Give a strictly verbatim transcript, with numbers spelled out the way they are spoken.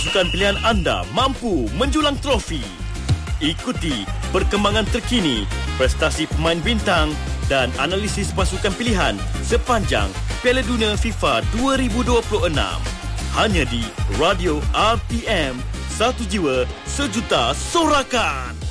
Pasukan pilihan anda mampu menjulang trofi. Ikuti perkembangan terkini, prestasi pemain bintang dan analisis pasukan pilihan sepanjang Piala Dunia FIFA dua ribu dua puluh enam. Hanya di Radio R T M, satu jiwa sejuta sorakan.